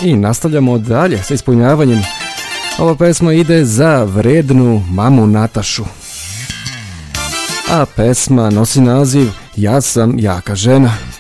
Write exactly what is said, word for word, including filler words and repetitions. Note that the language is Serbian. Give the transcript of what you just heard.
I nastavljamo dalje sa ispunjavanjem. Ova pesma ide za vrednu mamu Natašu. A pesma nosi naziv Ja sam jaka žena.